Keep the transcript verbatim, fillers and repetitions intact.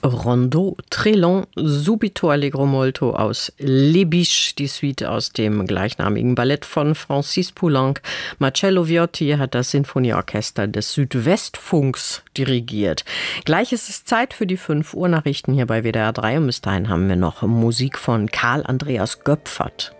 Rondo très long, subito allegro molto aus Les Biches, die Suite aus dem gleichnamigen Ballett von Francis Poulenc. Marcello Viotti hat das Sinfonieorchester des Südwestfunks dirigiert. Gleich ist es Zeit für die fünf Uhr Nachrichten hier bei W D R drei und bis dahin haben wir noch Musik von Karl Andreas Göpfert.